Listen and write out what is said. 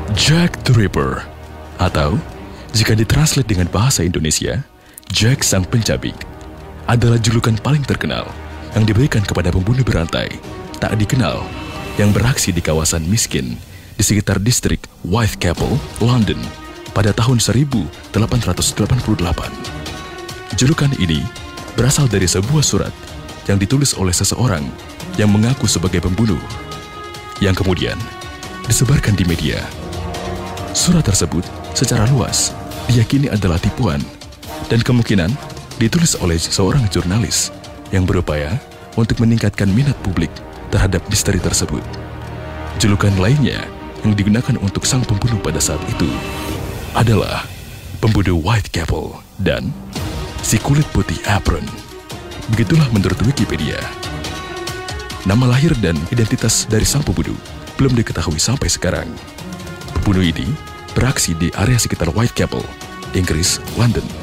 Jack the Ripper, atau jika ditranslate dengan bahasa Indonesia, Jack Sang Pencabik, adalah julukan paling terkenal yang diberikan kepada pembunuh berantai tak dikenal yang beraksi di kawasan miskin di sekitar distrik Whitechapel, London pada tahun 1888. Julukan ini berasal dari sebuah surat yang ditulis oleh seseorang yang mengaku sebagai pembunuh, yang kemudian disebarkan di media. Surat tersebut secara luas diyakini adalah tipuan dan kemungkinan ditulis oleh seorang jurnalis yang berupaya untuk meningkatkan minat publik terhadap misteri tersebut. Julukan lainnya yang digunakan untuk sang pembunuh pada saat itu adalah pembunuh Whitechapel dan si kulit putih apron. Begitulah menurut Wikipedia. Nama lahir dan identitas dari sang pembunuh belum diketahui sampai sekarang. Pembunuh ini beraksi di area sekitar Whitechapel, Inggris, London.